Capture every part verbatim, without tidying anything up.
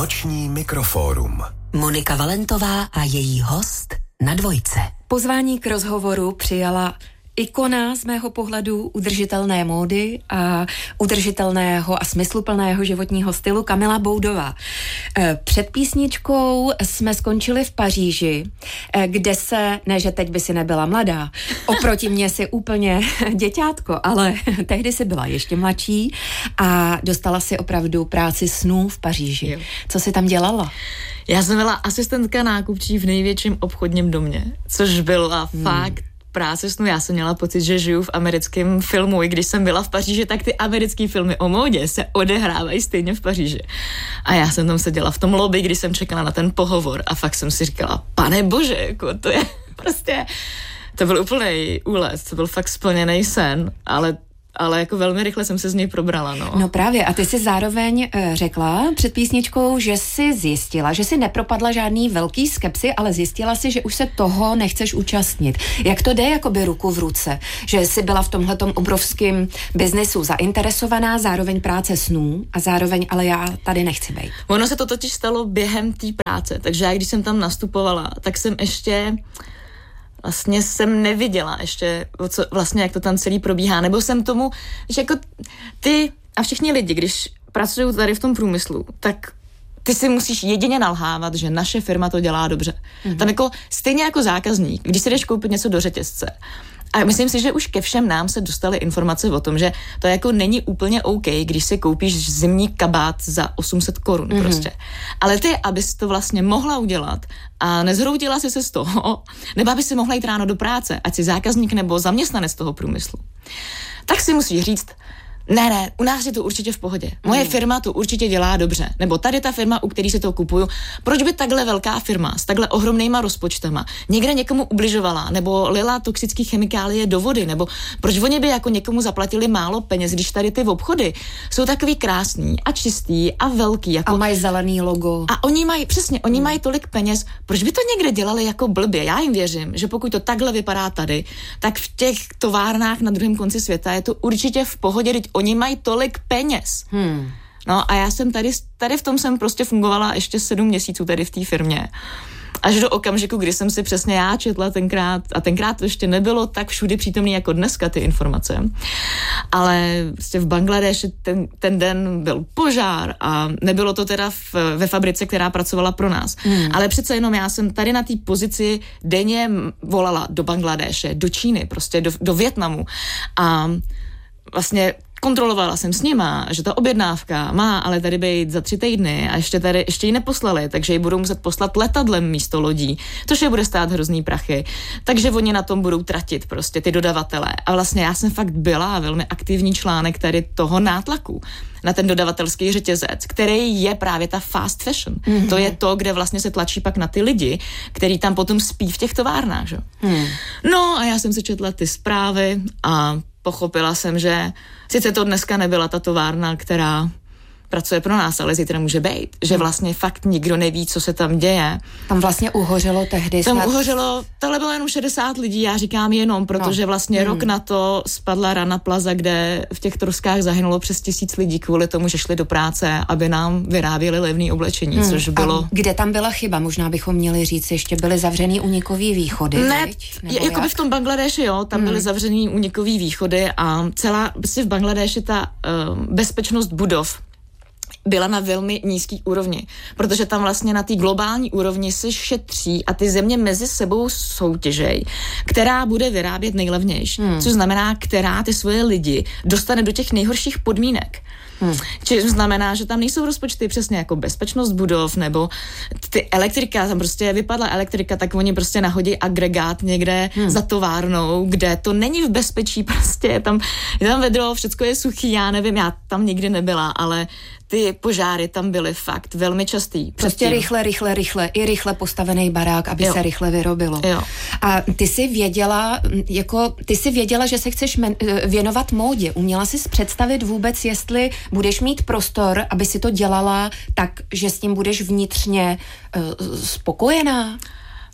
Noční mikrofórum. Monika Valentová a její host na Dvojce. Pozvání k rozhovoru přijala ikona z mého pohledu udržitelné módy a udržitelného a smysluplného životního stylu Kamila Boudová. Před písničkou jsme skončili v Paříži, kde se, ne že teď by si nebyla mladá, oproti mně si úplně děťátko, ale tehdy si byla ještě mladší a dostala si opravdu práci snů v Paříži. Jo. Co jsi tam dělala? Já jsem byla asistentka nákupčí v největším obchodním domě, což byla hmm. fakt práce snu. Já jsem měla pocit, že žiju v americkém filmu. I když jsem byla v Paříži, tak ty americké filmy o módě se odehrávají stejně v Paříži. A já jsem tam seděla v tom lobby, když jsem čekala na ten pohovor a fakt jsem si říkala, pane bože, jako to je prostě, to byl úplný úlet, to byl fakt splněný sen, ale ale jako velmi rychle jsem se z něj probrala, no. No právě, a ty jsi zároveň e, řekla před písničkou, že jsi zjistila, že jsi nepropadla žádný velký skepsy, ale zjistila si, že už se toho nechceš účastnit. Jak to jde jakoby ruku v ruce? Že jsi byla v tomhletom obrovském biznesu zainteresovaná, zároveň práce snů a zároveň, ale já tady nechci být. Ono se to totiž stalo během té práce, takže já když jsem tam nastupovala, tak jsem ještě... Vlastně jsem neviděla ještě, co, vlastně jak to tam celý probíhá, nebo jsem tomu, že jako ty a všichni lidi, když pracují tady v tom průmyslu, tak ty si musíš jedině nalhávat, že naše firma to dělá dobře. Mm-hmm. Tam jako stejně jako zákazník, když si jdeš koupit něco do řetězce, a myslím si, že už ke všem nám se dostaly informace o tom, že to jako není úplně OK, když si koupíš zimní kabát za osm set korun mm-hmm. prostě. Ale ty, abys to vlastně mohla udělat a nezhroutila si se z toho, nebo aby si mohla jít ráno do práce, ať si zákazník nebo zaměstnanec toho průmyslu, tak si musíš říct, ne, ne, u nás je to určitě v pohodě. Moje mm. firma to určitě dělá dobře. Nebo tady ta firma, u který si to kupuju, proč by takhle velká firma s takhle ohromnýma rozpočtama někde někomu ubližovala, nebo lila toxické chemikálie do vody, nebo proč oni by jako někomu zaplatili málo peněz, když tady ty obchody jsou takový krásný a čistý a velký. Jako... A mají zelený logo. A oni mají, přesně, oni mm. mají tolik peněz, proč by to někde dělali jako blbě? Já jim věřím, že pokud to takhle vypadá tady, tak v těch továrnách na druhém konci světa je to určitě v pohodě, oni mají tolik peněz. Hmm. No a já jsem tady, tady v tom jsem prostě fungovala ještě sedm měsíců tady v té firmě. Až do okamžiku, kdy jsem si přesně já četla tenkrát, a tenkrát to ještě nebylo tak všudy přítomný jako dneska ty informace, ale prostě v Bangladeši ten, ten den byl požár a nebylo to teda v, ve fabrice, která pracovala pro nás. Hmm. Ale přece jenom já jsem tady na té pozici denně volala do Bangladeše, do Číny, prostě do, do Vietnamu a vlastně kontrolovala jsem s nima, že ta objednávka má ale tady být za tři týdny a ještě tady ještě ji neposlali, takže ji budou muset poslat letadlem místo lodí, což je bude stát hrozný prachy. Takže oni na tom budou tratit prostě ty dodavatele. A vlastně já jsem fakt byla velmi aktivní článek tady toho nátlaku na ten dodavatelský řetězec, který je právě ta fast fashion. Mm-hmm. To je to, kde vlastně se tlačí pak na ty lidi, který tam potom spí v těch továrnách, že? Mm. No a já jsem si četla ty zprávy a pochopila jsem, že sice to dneska nebyla ta továrna, která pracuje pro nás, ale zítra může být. Že vlastně fakt nikdo neví, co se tam děje. Tam vlastně uhořelo tehdy. Tam snad... uhořelo, tohle bylo jenom šedesát lidí, já říkám jenom, protože no. vlastně hmm. rok na to spadla Rana Plaza, kde v těch troskách zahynulo přes tisíc lidí kvůli tomu, že šli do práce, aby nám vyráběli levné oblečení, hmm. což bylo... A kde tam byla chyba? Možná bychom měli říct, ještě byly zavřený únikový východy. Ne, jako by v tom Bangladeši, jo, tam hmm. byly zavřený únikový východy a celá, prostě v Bangladeši ta uh, bezpečnost budov byla na velmi nízký úrovni, protože tam vlastně na té globální úrovni se šetří a ty země mezi sebou soutěžej, která bude vyrábět nejlevnější, hmm. což znamená, která ty svoje lidi dostane do těch nejhorších podmínek. Hmm. Což znamená, že tam nejsou rozpočty přesně jako bezpečnost budov nebo ty elektrika, tam prostě vypadla elektrika, tak oni prostě nahodí agregát někde hmm. za továrnou, kde to není v bezpečí, prostě je tam, je tam vedro, všecko je suchý, já nevím, já tam nikdy nebyla, ale ty požáry tam byly fakt velmi častý. Prostě předtím. rychle, rychle, rychle, i rychle postavený barák, aby jo. se rychle vyrobilo. Jo. A ty jsi věděla, jako, ty jsi věděla, že se chceš men, věnovat módě. Uměla jsi představit vůbec, jestli budeš mít prostor, aby si to dělala tak, že s tím budeš vnitřně uh, spokojená?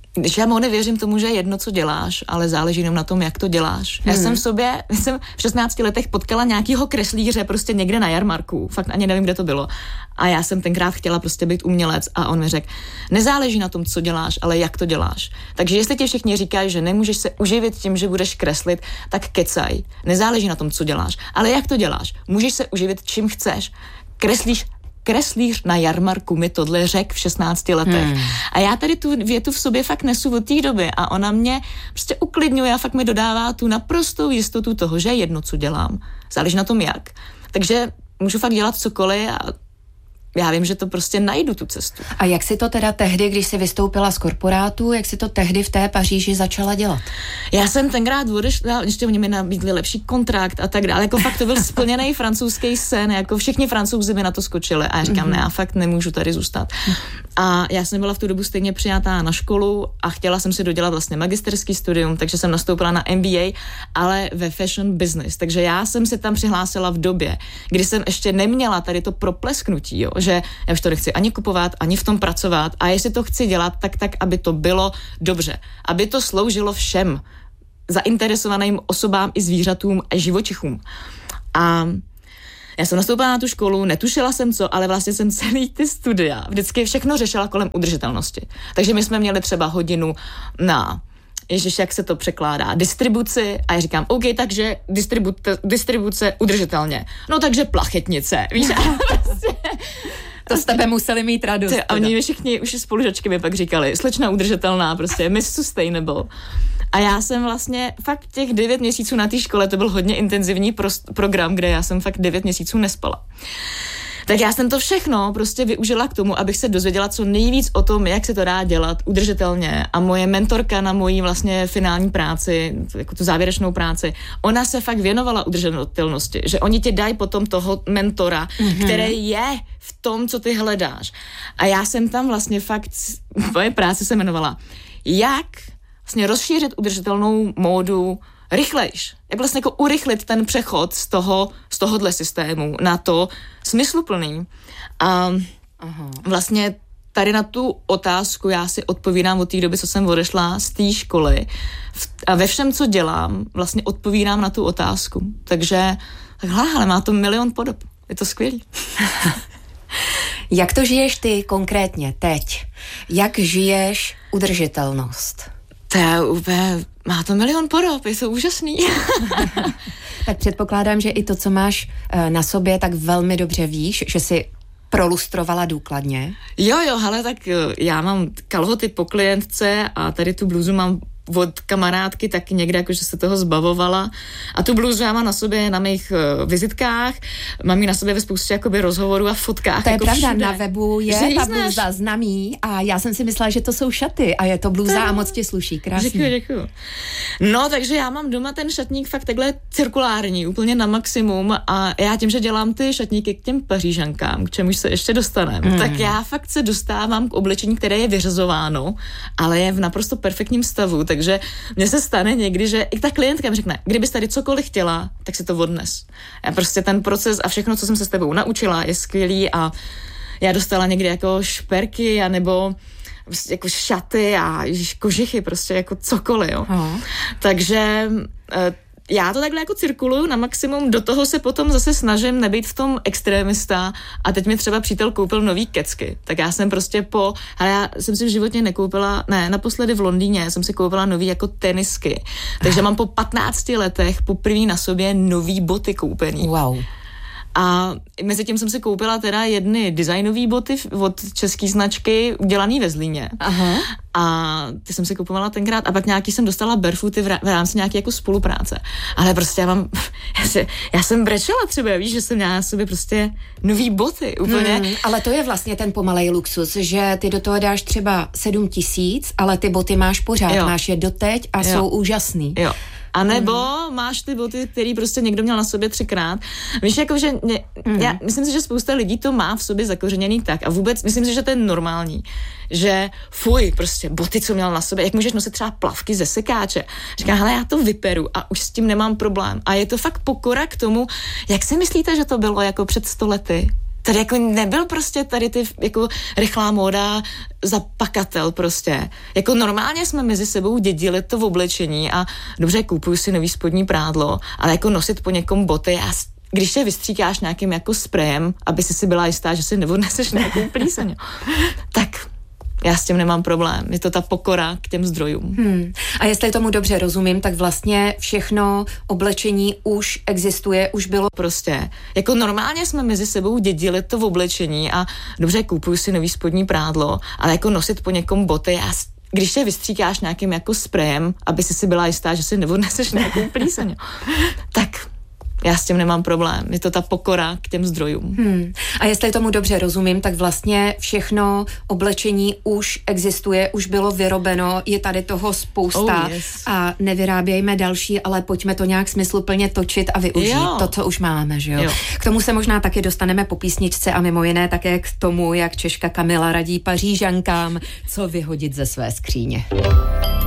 Když já moc nevěřím tomu, že je jedno, co děláš, ale záleží jenom na tom, jak to děláš. Hmm. Já jsem v sobě, jsem v šestnácti letech potkala nějakýho kreslíře prostě někde na jarmarku, fakt ani nevím, kde to bylo. A já jsem tenkrát chtěla prostě být umělec a on mi řekl, nezáleží na tom, co děláš, ale jak to děláš. Takže jestli ti všichni říkají, že nemůžeš se uživit tím, že budeš kreslit, tak kecaj. Nezáleží na tom, co děláš, ale jak to děláš. Můžeš se uživit čím chceš. Kreslíš kreslíř na jarmarku mi tohle řekl v šestnácti letech. Hmm. A já tady tu větu v sobě fakt nesu od té doby a ona mě prostě uklidňuje a fakt mi dodává tu naprostou jistotu toho, že je jedno, co dělám. Záleží na tom, jak. Takže můžu fakt dělat cokoliv a já vím, že to prostě najdu tu cestu. A jak si to teda tehdy, když jsi vystoupila z korporátu, jak si to tehdy v té Paříži začala dělat? Já jsem tenkrát odešla, ještě oni mi nabídli lepší kontrakt a tak dále. Jako fakt to byl splněný francouzský sen, jako všichni Francouzi mi na to skočili a já říkám, mm-hmm. ne, já fakt nemůžu tady zůstat. A já jsem byla v tu dobu stejně přijatá na školu a chtěla jsem si dodělat vlastně magisterský studium, takže jsem nastoupila na M B A, ale ve fashion business. Takže já jsem se tam přihlásila v době, kdy jsem ještě neměla tady to proplesknutí, jo, že já už to nechci ani kupovat, ani v tom pracovat a jestli to chci dělat, tak tak, aby to bylo dobře. Aby to sloužilo všem zainteresovaným osobám i zvířatům a živočichům. A já jsem nastoupila na tu školu, netušila jsem co, ale vlastně jsem celý ty studia vždycky všechno řešila kolem udržitelnosti. Takže my jsme měli třeba hodinu na, ježiš, jak se to překládá, distribuci a já říkám, OK, takže distribuce, distribuce udržitelně. No takže plachetnice, víš? To z tebe museli mít radost. A oni všichni už spolužačky mi pak říkali, slečna udržitelná, prostě Miss Sustainable. A já jsem vlastně fakt těch devět měsíců na té škole, to byl hodně intenzivní prost, program, kde já jsem fakt devět měsíců nespala. Tak já jsem to všechno prostě využila k tomu, abych se dozvěděla co nejvíc o tom, jak se to dá dělat udržitelně. A moje mentorka na mojí vlastně finální práci, jako tu závěrečnou práci, ona se fakt věnovala udržitelnosti, že oni ti dají potom toho mentora, mm-hmm. který je v tom, co ty hledáš. A já jsem tam vlastně fakt, moje práce se jmenovala, jak vlastně rozšířit udržitelnou módu rychlejš. Jak vlastně jako urychlit ten přechod z toho, z tohohle systému na to smysluplný. A aha. vlastně tady na tu otázku já si odpovídám od té doby, co jsem odešla z té školy a ve všem, co dělám, vlastně odpovídám na tu otázku. Takže takhle, ale má to milion podob. Je to skvělý. Jak to žiješ ty konkrétně teď? Jak žiješ udržitelnost? To je úplně, má to milion podob, je to úžasný. Tak předpokládám, že i to, co máš na sobě, tak velmi dobře víš, že jsi prolustrovala důkladně. Jo, jo, hele, tak já mám kalhoty po klientce a tady tu bluzu mám od kamarádky taky někde, jakože se toho zbavovala. A tu bluzu já mám na sobě na mých uh, vizitkách, mám ji na sobě ve spoustě jakoby rozhovorů a fotkách. To je jako pravda, všude. Na webu je ta bluza známý a já jsem si myslela, že to jsou šaty a je to bluza a moc ti sluší, krásně. Děkuji, děkuji. No, takže já mám doma ten šatník fakt takhle cirkulární, úplně na maximum a já tím, že dělám ty šatníky k těm Pařížankám, k čemuž se ještě dostaneme, mm. tak já fakt se dostávám k oblečení, které je vyřazováno, ale je v naprosto perfektním stavu, tak takže mně se stane někdy, že i ta klientka mi řekne, kdybys tady cokoliv chtěla, tak si to odnes. Já prostě ten proces a všechno, co jsem se s tebou naučila, je skvělý a já dostala někdy jako šperky a nebo prostě jako šaty a kožichy, prostě jako cokoliv, jo. Oh. Takže já to takhle jako cirkuluju na maximum, do toho se potom zase snažím nebýt v tom extrémista a teď mi třeba přítel koupil nový kecky, tak já jsem prostě po, ale já jsem si v životě nekoupila, ne, naposledy v Londýně jsem si koupila nový jako tenisky, takže mám po patnácti letech poprvé na sobě nový boty koupený. Wow. A mezi tím jsem si koupila teda jedny designové boty od české značky, udělaný ve Zlíně. Aha. A ty jsem si kupovala tenkrát a pak nějaký jsem dostala barefooty v rámci nějaké jako spolupráce. Ale prostě já mám, já, si, já jsem brečela třeba, víš, že jsem měla na sobě prostě nový boty úplně. Hmm, ale to je vlastně ten pomalej luxus, že ty do toho dáš třeba sedm tisíc, ale ty boty máš pořád, jo. Máš je doteď a jo. Jsou úžasný. Jo. A nebo mm. máš ty boty, který prostě někdo měl na sobě třikrát. Víš, jako, že ne, mm. já myslím si, že spousta lidí to má v sobě zakořeněný tak a vůbec myslím si, že to je normální, že fuj, prostě boty, co měl na sobě, jak můžeš nosit třeba plavky ze sekáče. Říká, hele, já to vyperu a už s tím nemám problém. A je to fakt pokora k tomu, jak si myslíte, že to bylo jako před sto lety? Tady jako nebyl prostě tady ty jako rychlá móda za pakatel prostě. Jako normálně jsme mezi sebou dědili to v oblečení a dobře, kupuju si nový spodní prádlo, ale jako nosit po někom boty a když se vystříkáš nějakým jako sprejem, aby si si byla jistá, že si neodneseš nějakou plíseň, tak já s tím nemám problém. Je to ta pokora k těm zdrojům. Hmm. A jestli tomu dobře rozumím, tak vlastně všechno oblečení už existuje, už bylo prostě. Jako normálně jsme mezi sebou dědili to v oblečení a dobře, kupuju si nový spodní prádlo, ale jako nosit po někom boty a když se vystříkáš nějakým jako sprejem, aby si si byla jistá, že si neodneseš nějakou plíseň, tak já s tím nemám problém. Je to ta pokora k těm zdrojům. Hmm. A jestli tomu dobře rozumím, tak vlastně všechno oblečení už existuje, už bylo vyrobeno, je tady toho spousta oh, yes. a nevyrábějme další, ale pojďme to nějak smysluplně točit a využít jo. to, co už máme, že jo? jo. K tomu se možná taky dostaneme po písničce a mimo jiné také k tomu, jak Češka Kamila radí Pařížankám, co vyhodit ze své skříně.